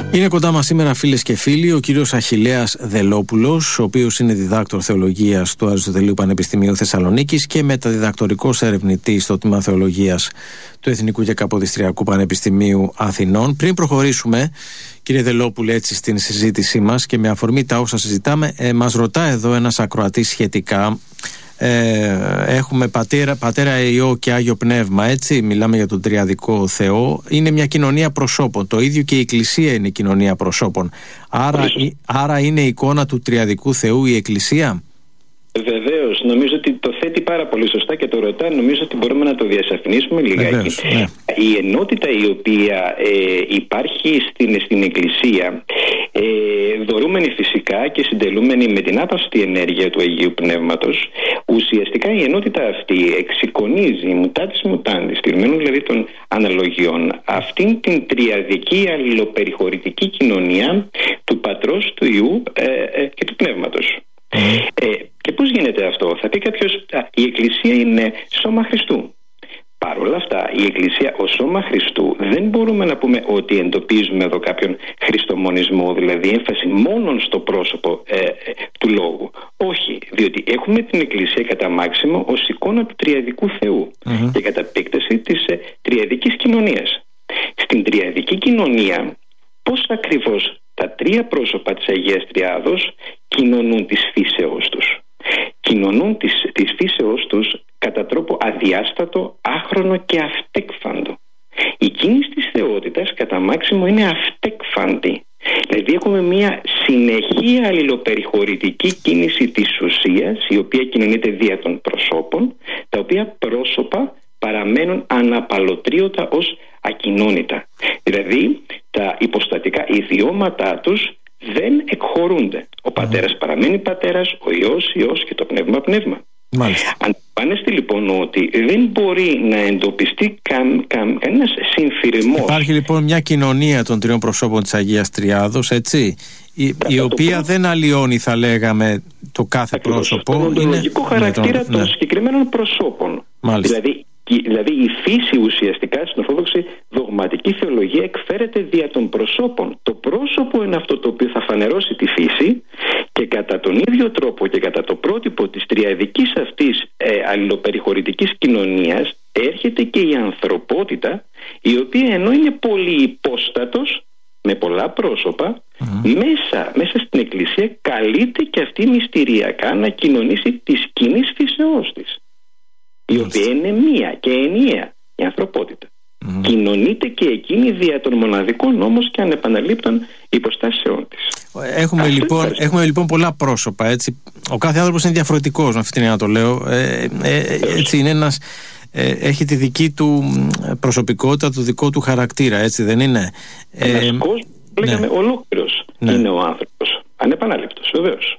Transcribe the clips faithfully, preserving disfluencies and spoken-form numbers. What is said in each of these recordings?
Είναι κοντά μας σήμερα, φίλες και φίλοι, ο κύριος Αχιλλέας Δελόπουλος, ο οποίος είναι διδάκτορ θεολογίας του Αριστοτελείου Πανεπιστημίου Θεσσαλονίκης και μεταδιδακτορικός ερευνητής στο τμήμα θεολογίας του Εθνικού και Καποδιστριακού Πανεπιστημίου Αθηνών. Πριν προχωρήσουμε, κύριε Δελόπουλε, έτσι στην συζήτησή μας και με αφορμή τα όσα συζητάμε, ε, μας ρωτά εδώ ένας ακροατής σχετικά. Ε, έχουμε πατέρα, πατέρα Υιό και Άγιο Πνεύμα, έτσι, μιλάμε για τον τριαδικό Θεό. Είναι μια κοινωνία προσώπων, το ίδιο και η Εκκλησία είναι κοινωνία προσώπων. Άρα, η, άρα είναι εικόνα του τριαδικού Θεού η Εκκλησία. Βεβαίως, νομίζω ότι το θέτει πάρα πολύ σωστά και το ρωτά. Νομίζω ότι μπορούμε να το διασαφηνίσουμε λιγάκι. Βεβαίως, ναι. Η ενότητα η οποία ε, υπάρχει στην, στην Εκκλησία, ε, δωρούμενη φυσικά και συντελούμενη με την άπαυστη ενέργεια του Αγίου Πνεύματος, ουσιαστικά η ενότητα αυτή εξεικονίζει μουτάτης μουτάντης, στηρμένου δηλαδή των αναλογιών, αυτήν την τριαδική αλληλοπεριχωρητική κοινωνία του Πατρός, του Υιού ε, ε, και του Πνεύματος. Mm. Ε, και πώς γίνεται αυτό? Θα πει κάποιος, α, η Εκκλησία είναι σώμα Χριστού. Παρ' όλα αυτά, η Εκκλησία ως σώμα Χριστού δεν μπορούμε να πούμε ότι εντοπίζουμε εδώ κάποιον χριστομονισμό, δηλαδή έμφαση μόνον στο πρόσωπο ε, ε, του λόγου. Όχι, διότι έχουμε την Εκκλησία κατά μάξιμο ως εικόνα του τριαδικού Θεού mm-hmm. και κατά επέκταση της ε, τριαδικής κοινωνίας. Στην τριαδική κοινωνία, πώς ακριβώς τα τρία πρόσωπα της Αγίας Τριάδος κοινωνούν της φύσεώς τους. Κοινωνούν της, της φύσεώς τους κατά τρόπο αδιάστατο, άχρονο και αυτέκφαντο. Η κίνηση της θεότητας κατά μάξιμο είναι αυτέκφαντη. Δηλαδή έχουμε μια συνεχή αλληλοπεριχωρητική κίνηση της ουσίας, η οποία κοινωνείται δια των προσώπων, τα οποία πρόσωπα παραμένουν αναπαλωτρίωτα ως ακοινώνητα. Δηλαδή τα υποστατικά ιδιώματά τους δεν εκχωρούνται. Ο πατέρας παραμένει πατέρας, ο Υιός Υιός και το πνεύμα πνεύμα. Μάλιστα. Αντιλαμβάνεστε λοιπόν ότι δεν μπορεί να εντοπιστεί κα, κα, κανένας συμφυρισμός. Υπάρχει λοιπόν μια κοινωνία των τριών προσώπων της Αγίας Τριάδος, έτσι, η, η οποία προ... δεν αλλοιώνει, θα λέγαμε, το κάθε Ακριβώς, πρόσωπο. Τον οντολογικό είναι... χαρακτήρα ναι, των ναι. συγκεκριμένων προσώπων. Μάλιστα. Δηλαδή, δηλαδή η φύση ουσιαστικά στην Ορθόδοξη δογματική θεολογία εκφέρεται δια των προσώπων. Το πρόσωπο είναι αυτό το οποίο θα φανερώσει τη φύση και κατά τον ίδιο τρόπο και κατά το πρότυπο της τριαδικής αυτής ε, αλληλοπεριχωρητικής κοινωνίας έρχεται και η ανθρωπότητα, η οποία ενώ είναι πολυυπόστατος με πολλά πρόσωπα, mm. μέσα, μέσα στην Εκκλησία καλείται και αυτή μυστηριακά να κοινωνήσει της κοινής φύσεώς της, η οποία είναι μία και ενιαία, η ανθρωπότητα. Mm. Κοινωνείται και εκείνη δια των μοναδικών όμως και ανεπαναλήπτων υποστάσεών της. Έχουμε λοιπόν, έχουμε λοιπόν πολλά πρόσωπα, έτσι. Ο κάθε άνθρωπος είναι διαφορετικός, με αυτήν την έννοια το λέω. Ε, ε, έτσι είναι ένας, ε, έχει τη δική του προσωπικότητα, το δικό του χαρακτήρα, έτσι δεν είναι? Ένας ε, κόσμος, λέγαμε, ναι. ολόκληρος ναι. είναι ο άνθρωπος. Ανεπαναλήπτος, βεβαίως.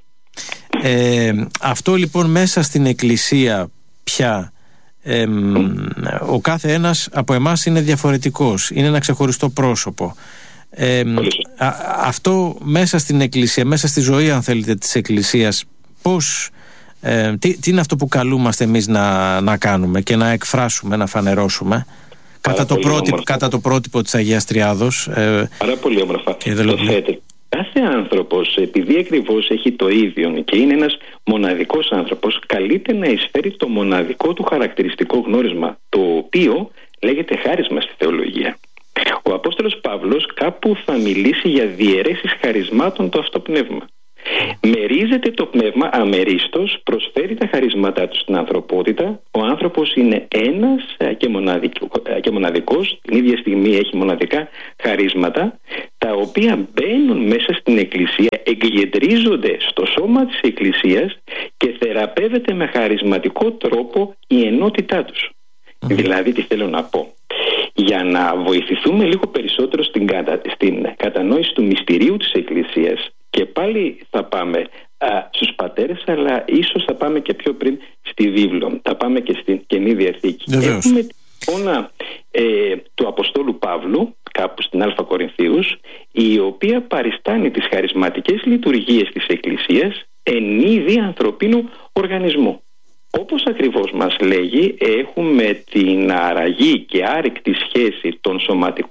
Ε, αυτό λοιπόν μέσα στην Εκκλησία πια ε, mm. ο κάθε ένας από εμάς είναι διαφορετικός, είναι ένα ξεχωριστό πρόσωπο. Ε, α, αυτό μέσα στην Εκκλησία, μέσα στη ζωή αν θέλετε της Εκκλησίας, πώς, ε, τι, τι είναι αυτό που καλούμαστε εμείς να, να κάνουμε και να εκφράσουμε, να φανερώσουμε κατά το, πρότυπο, κατά το πρότυπο της Αγίας Τριάδος? Ε, Πάρα πολύ όμορφα το θέτε. Κάθε άνθρωπος, επειδή ακριβώς έχει το ίδιο και είναι ένας μοναδικός άνθρωπος, καλείται να εισφέρει το μοναδικό του χαρακτηριστικό γνώρισμα, το οποίο λέγεται χάρισμα στη θεολογία. Ο Απόστολος Παύλος κάπου θα μιλήσει για διαιρέσεις χαρισμάτων το αυτό πνεύμα. Μερίζεται το πνεύμα αμερίστως, προσφέρει τα χαρίσματά του στην ανθρωπότητα. Ο άνθρωπος είναι ένας και, μοναδικό, και μοναδικός, την ίδια στιγμή έχει μοναδικά χαρίσματα, τα οποία μπαίνουν μέσα στην Εκκλησία, εγκεντρίζονται στο σώμα της Εκκλησίας και θεραπεύεται με χαρισματικό τρόπο η ενότητά τους. Mm. Δηλαδή, τι θέλω να πω? Για να βοηθηθούμε λίγο περισσότερο στην, κατα... στην κατανόηση του μυστηρίου της Εκκλησίας, και πάλι θα πάμε α, στους πατέρες, αλλά ίσως θα πάμε και πιο πριν στη βίβλο, θα πάμε και στην Καινή Διαθήκη. Βεβαίως. Έχουμε την εικόνα ε, του Αποστόλου Παύλου κάπου στην Α Κορινθίους, η οποία παριστάνει τις χαρισματικές λειτουργίες της Εκκλησίας εν είδη ανθρωπίνου οργανισμού. Όπως ακριβώς μας λέγει, έχουμε την αραγή και άρρηκτη σχέση των σωματικών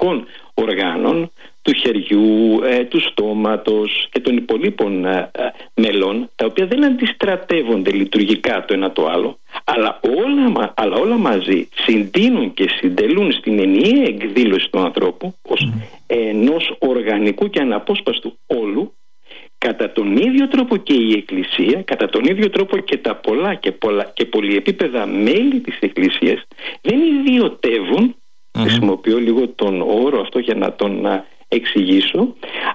οργάνων, του χεριού, ε, του στόματος και των υπολείπων ε, ε, μελών, τα οποία δεν αντιστρατεύονται λειτουργικά το ένα το άλλο, αλλά όλα, αλλά όλα μαζί συντείνουν και συντελούν στην ενιαία εκδήλωση του ανθρώπου ως mm. ενός οργανικού και αναπόσπαστου όλου. Κατά τον ίδιο τρόπο και η Εκκλησία, κατά τον ίδιο τρόπο και τα πολλά και, πολλά και πολυεπίπεδα μέλη της Εκκλησίας δεν ιδιωτεύουν, mm-hmm. χρησιμοποιώ λίγο τον όρο αυτό για να τον να εξηγήσω,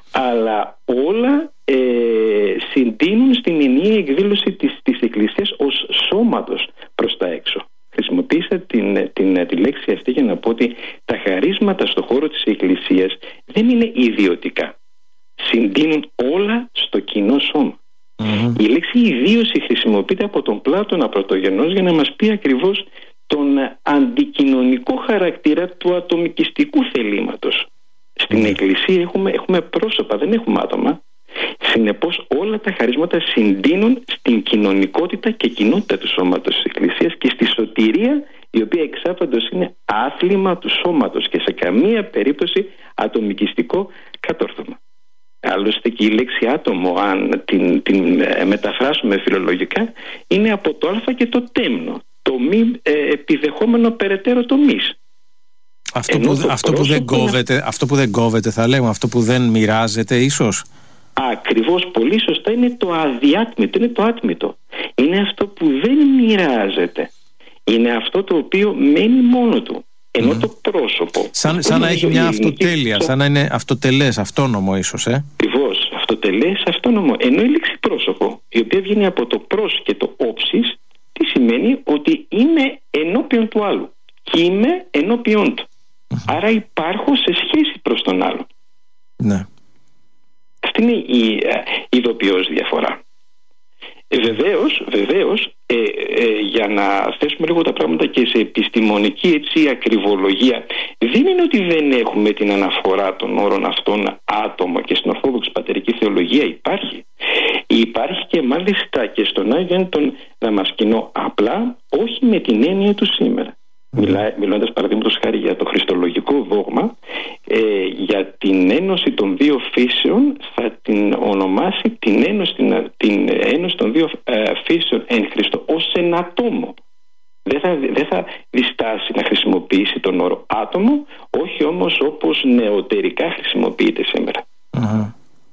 αλλά όλα ε, συντείνουν στην ενιαία εκδήλωση της, της Εκκλησίας ως σώματος προς τα έξω. Χρησιμοποίησα την, την, τη λέξη αυτή για να πω ότι τα χαρίσματα στον χώρο της Εκκλησίας δεν είναι ιδιωτικά. Συντείνουν όλα στο κοινό σώμα. Mm-hmm. Η λέξη ιδίωση χρησιμοποιείται από τον Πλάτωνα πρωτογενώς για να μας πει ακριβώς τον αντικοινωνικό χαρακτήρα του ατομικιστικού θελήματος. Στην mm-hmm. Εκκλησία έχουμε, έχουμε πρόσωπα, δεν έχουμε άτομα. Συνεπώς όλα τα χαρίσματα συντείνουν στην κοινωνικότητα και κοινότητα του σώματος της Εκκλησίας και στη σωτηρία, η οποία εξάπαντος είναι άθλημα του σώματος και σε καμία περίπτωση ατομικιστικό κατόρθωμα. Άλλωστε και η λέξη άτομο, αν την, την ε, μεταφράσουμε φιλολογικά, είναι από το α και το τέμνο, το μη ε, επιδεχόμενο περαιτέρω το μης. Αυτό, που, το αυτό, που δεν κόβεται, είναι... αυτό που δεν κόβεται θα λέγουμε, αυτό που δεν μοιράζεται ίσως. Ακριβώς, πολύ σωστά, είναι το αδιάτμητο, είναι το άτμητο. Είναι αυτό που δεν μοιράζεται. Είναι αυτό το οποίο μένει μόνο του. Ενώ mm. το πρόσωπο... Σαν, σαν να έχει μια αυτοτέλεια, σαν να είναι αυτοτελές, αυτόνομο ίσως, ε. Ακριβώς, αυτοτελές, αυτόνομο. Ενώ η λέξη πρόσωπο, η οποία βγαίνει από το προς και το όψις, τι σημαίνει? Ότι είμαι ενώπιον του άλλου και είμαι ενώπιον του. Mm-hmm. Άρα υπάρχω σε σχέση προς τον άλλο. Ναι. Αυτή είναι η ειδοποιώς διαφορά. Ε, βεβαίως, βεβαίως ε, ε, για να θέσουμε λίγο τα πράγματα και σε επιστημονική έτσι, ακριβολογία, δεν είναι ότι δεν έχουμε την αναφορά των όρων αυτών άτομο και στην Ορθόδοξη Πατερική Θεολογία. Υπάρχει. Υπάρχει και μάλιστα και στον Άγιον τον Δαμασκηνό, απλά όχι με την έννοια του σήμερα. Μιλά, μιλώντας παραδείγματος χάρη για το χριστολογικό δόγμα, ε, για την ένωση των δύο φύσεων θα την ονομάσει την ένωση, την, την ένωση των δύο ε, φύσεων εν Χριστώ ως ένα άτομο. Δεν θα, δεν θα διστάσει να χρησιμοποιήσει τον όρο άτομο, όχι όμως όπως νεωτερικά χρησιμοποιείται σήμερα. Uh-huh.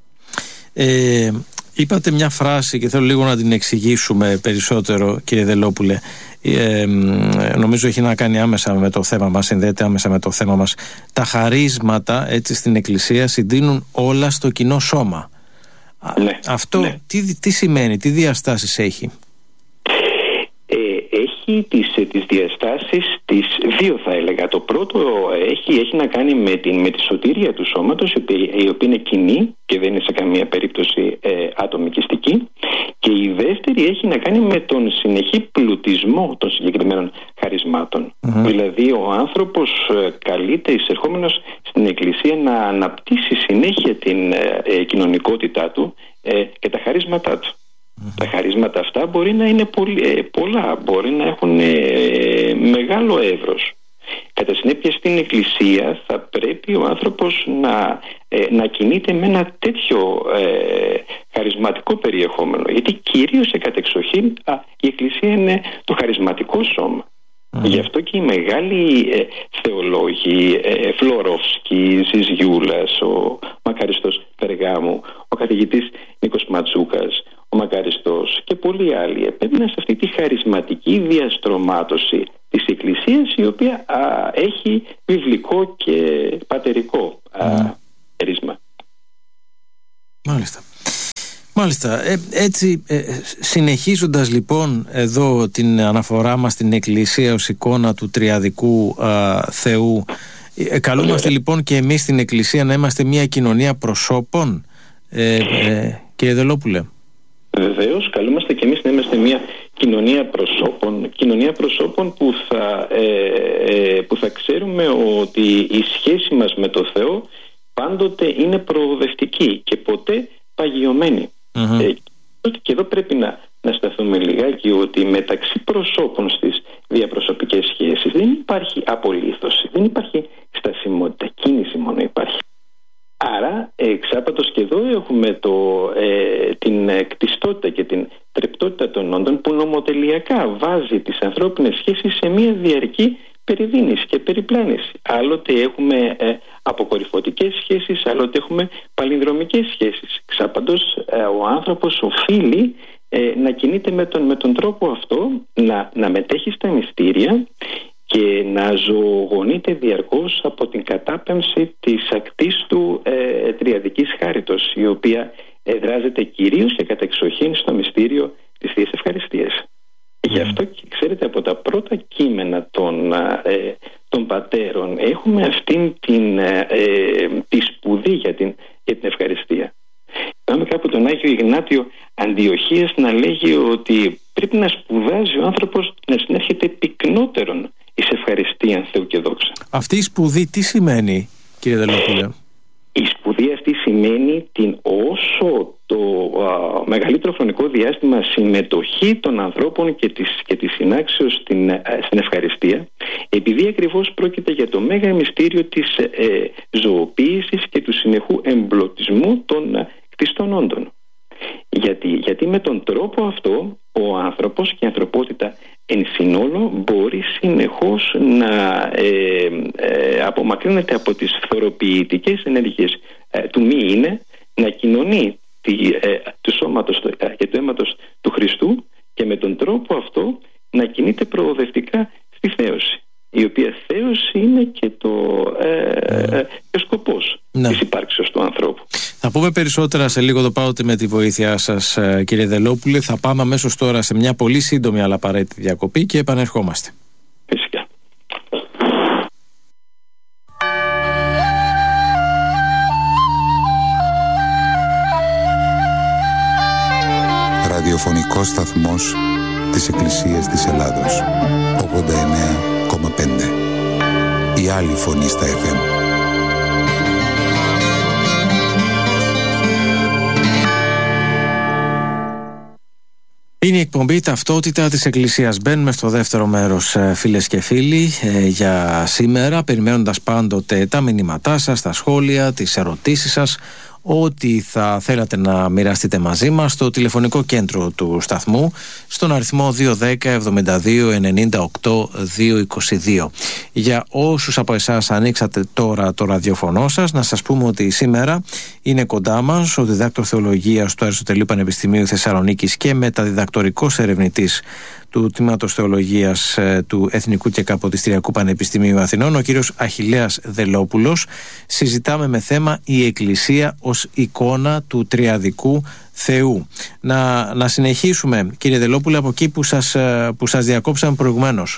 Ε, είπατε μια φράση και θέλω λίγο να την εξηγήσουμε περισσότερο, κύριε Δελόπουλε. Ε, νομίζω έχει να κάνει άμεσα με το θέμα μας, συνδέεται άμεσα με το θέμα μας. Τα χαρίσματα έτσι στην Εκκλησία συντείνουν όλα στο κοινό σώμα. Ναι, Αυτό ναι. Τι, τι σημαίνει, τι διαστάσεις έχει? Ε, έχει τις, τις διαστάσεις τις δύο θα έλεγα. Το πρώτο έχει, έχει να κάνει με, την, με τη σωτηρία του σώματος, η οποία, η οποία είναι κοινή και δεν είναι σε καμία περίπτωση ε, ατομικιστική. Και η δεύτερη έχει να κάνει με τον συνεχή πλουτισμό των συγκεκριμένων χαρισμάτων. Mm-hmm. Δηλαδή ο άνθρωπος ε, καλείται εισερχόμενος στην Εκκλησία να αναπτύσσει συνέχεια την ε, ε, κοινωνικότητά του ε, και τα χαρίσματά του. Mm-hmm. Τα χαρίσματα αυτά μπορεί να είναι πολύ, ε, πολλά, μπορεί να έχουν ε, μεγάλο εύρος. Κατά συνέπεια στην Εκκλησία θα πρέπει ο άνθρωπος να, ε, να κινείται με ένα τέτοιο ε, χαρισματικό περιεχόμενο, γιατί κυρίως σε κατεξοχήν α, η Εκκλησία είναι το χαρισματικό σώμα. Mm. Γι' αυτό και οι μεγάλοι ε, θεολόγοι, ε, Φλωρόφσκι, Ζιζιούλας, ο μακαριστός Περγάμου, ο καθηγητής Νίκος Ματσούκας, ο μακαριστός και πολλοί άλλοι επέμειναν σε αυτή τη χαρισματική διαστρωμάτωση της Εκκλησίας, η οποία α, έχει βιβλικό και πατερικό χαρίσμα. Μάλιστα. Μάλιστα. Ε, έτσι, ε, συνεχίζοντας λοιπόν εδώ την αναφορά μας στην Εκκλησία ως εικόνα του τριαδικού α, Θεού, ε, καλούμαστε λοιπόν και εμείς στην Εκκλησία να είμαστε μια κοινωνία προσώπων, ε, ε, κύριε Δελόπουλε? Βεβαίως, καλούμαστε και εμείς να είμαστε μια κοινωνία προσώπων, κοινωνία προσώπων που θα, ε, ε, που θα ξέρουμε ότι η σχέση μας με το Θεό πάντοτε είναι προοδευτική και ποτέ παγιωμένη. Mm-hmm. Ε, και εδώ πρέπει να να σταθούμε λιγάκι ότι μεταξύ προσώπων στις διαπροσωπικές σχέσεις δεν υπάρχει απολύθωση, δεν υπάρχει στασιμότητα, κίνηση μόνο υπάρχει. Άρα εξάπατος και εδώ έχουμε το, ε, την κτιστότητα και την τρεπτότητα των όντων που νομοτελειακά βάζει τις ανθρώπινες σχέσεις σε μια διαρκή περιδίνηση και περιπλάνηση. Άλλοτε έχουμε ε, αποκορυφωτικές σχέσεις, άλλοτε έχουμε παλινδρομικές σχέσεις. Εξάπαντος ε, ο άνθρωπος οφείλει ε, να κινείται με τον, με τον τρόπο αυτό, να, να μετέχει στα μυστήρια και να ζωογονείται διαρκώς από την κατάπεμψη της ακτής του ε, τριαδικής χάριτος, η οποία εδράζεται κυρίως και κατεξοχήν στο μυστήριο της Θείας Ευχαριστίας. Mm. Γι' αυτό και ξέρετε, από τα πρώτα κείμενα των, ε, των πατέρων έχουμε αυτήν την ε, ε, τη σπουδή για την, για την ευχαριστία. Πάμε κάπου τον Άγιο Ιγνάτιο Αντιοχίας να λέγει ότι πρέπει να σπουδάζει ο άνθρωπος να συνέρχεται πυκνότερον εις ευχαριστίαν Θεού και δόξα. Αυτή η σπουδή τι σημαίνει, κύριε Δελόπουλε? Η σπουδή αυτή σημαίνει την όσο το α, μεγαλύτερο χρονικό διάστημα συμμετοχή των ανθρώπων και της, και της συνάξεως στην, α, στην ευχαριστία, επειδή ακριβώς πρόκειται για το μέγα μυστήριο της ε, ζωοποίησης και του συνεχού εμπλωτισμού των α, κτιστών όντων. Γιατί, γιατί με τον τρόπο αυτό ο άνθρωπος και η ανθρωπότητα εν συνόλο μπορεί συνεχώς να ε, ε, απομακρύνεται από τις φθοροποιητικές ενέργειες ε, του μη είναι, να κοινωνεί τη, ε, του σώματος ε, και του αίματος του Χριστού και με τον τρόπο αυτό να κινείται προοδευτικά στη θέωση, η οποία θέωση είναι και το, ε, ε, ο σκοπός ναι. της υπάρξεως του ανθρώπου. Θα πούμε περισσότερα σε λίγο το πάωτε με τη βοήθειά σας, κύριε Δελόπουλε. Θα πάμε αμέσως τώρα σε μια πολύ σύντομη αλλά απαραίτητη διακοπή και επανερχόμαστε. Φυσικά. Ραδιοφωνικός σταθμός της Εκκλησίας της Ελλάδος. ογδόντα εννέα κόμμα πέντε. Η άλλη φωνή στα εφ εμ. Είναι η εκπομπή Ταυτότητα της Εκκλησίας. Μπαίνουμε στο δεύτερο μέρος, φίλες και φίλοι, για σήμερα, περιμένοντας πάντοτε τα μηνύματά σας, τα σχόλια, τις ερωτήσεις σας, ό,τι θα θέλατε να μοιραστείτε μαζί μας στο τηλεφωνικό κέντρο του σταθμού, στον αριθμό δύο ένα μηδέν εβδομήντα δύο ενενήντα οκτώ διακόσια είκοσι δύο. Για όσους από εσάς ανοίξατε τώρα το ραδιοφωνό σας, να σας πούμε ότι σήμερα είναι κοντά μας ο διδάκτορ θεολογίας του Αριστοτελείου Πανεπιστημίου Θεσσαλονίκης και μεταδιδακτορικός ερευνητής του Τμήματος Θεολογίας ε, του Εθνικού και Καποδιστριακού Πανεπιστημίου Αθηνών, ο κύριος Αχιλλέας Δελόπουλος. Συζητάμε με θέμα η Εκκλησία ως εικόνα του τριαδικού Θεού. Να, να συνεχίσουμε, κύριε Δελόπουλε, από εκεί που σας, που σας διακόψαμε προηγουμένως.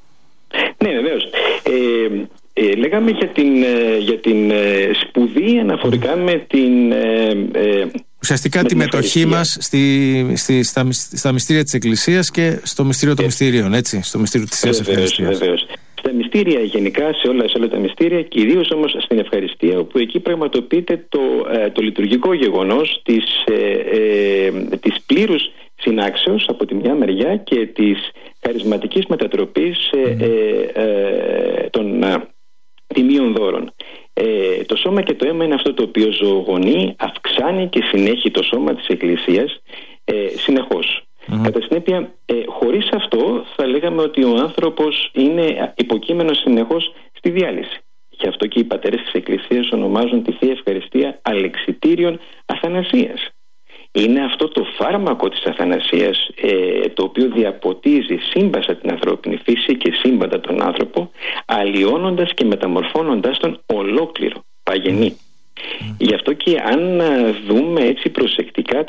Ναι, βεβαίως. Ε, ε, λέγαμε για την, ε, για την ε, σπουδή αναφορικά με την... Ε, ε, Ουσιαστικά τη μετοχή μας στη, στη, στα, στα μυστήρια της Εκκλησίας και στο μυστήριο των μυστήριων, έτσι, στο μυστήριο της Θείας Ευχαριστίας. Βεβαίως. Στα μυστήρια γενικά, σε όλα, σε όλα τα μυστήρια, κυρίως όμως στην Ευχαριστία, όπου εκεί πραγματοποιείται το, ε, το λειτουργικό γεγονός της, ε, ε, της πλήρους συνάξεως από τη μια μεριά και της χαρισματικής μετατροπής ε, mm. ε, ε, των ε, τιμίων δώρων. Ε, το σώμα και το αίμα είναι αυτό το οποίο ζωογονεί, αυξάνει και συνέχει το σώμα της Εκκλησίας ε, συνεχώς. Mm. Κατά συνέπεια, ε, χωρίς αυτό θα λέγαμε ότι ο άνθρωπος είναι υποκείμενος συνεχώς στη διάλυση. Γι' αυτό και οι πατέρες της Εκκλησίας ονομάζουν τη Θεία Ευχαριστία αλεξιτήριον αθανασίας. Είναι αυτό το φάρμακο της αθανασίας ε, το οποίο διαποτίζει σύμπασα την ανθρώπινη φύση και σύμπαντα τον άνθρωπο, αλλοιώνοντας και μεταμορφώνοντας τον ολόκληρο, παγενή. Mm. Γι' αυτό και αν δούμε έτσι προσεκτικά